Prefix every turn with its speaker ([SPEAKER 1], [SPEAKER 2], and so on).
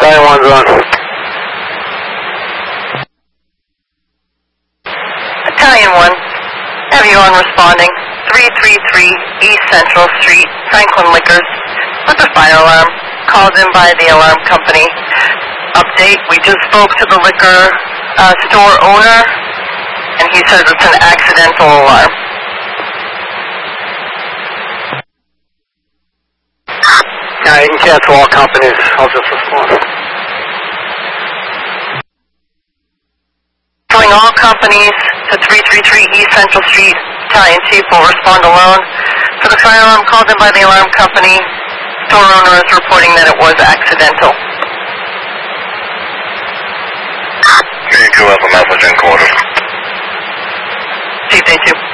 [SPEAKER 1] Battalion 1's on.
[SPEAKER 2] Battalion 1, have you on responding, 333 East Central Street, Franklin Liquors, with a fire alarm, called in by the alarm company. Update, we just spoke to the liquor store owner, and he says it's an accidental alarm.
[SPEAKER 1] Yeah, you can cancel all companies. I'll just respond.
[SPEAKER 2] Calling all companies to 333 East Central Street. Battalion Chief will respond alone. For the fire alarm called in by the alarm company, store owner is reporting that it was accidental.
[SPEAKER 3] You do have a message in quarters.
[SPEAKER 2] Chief, thank you.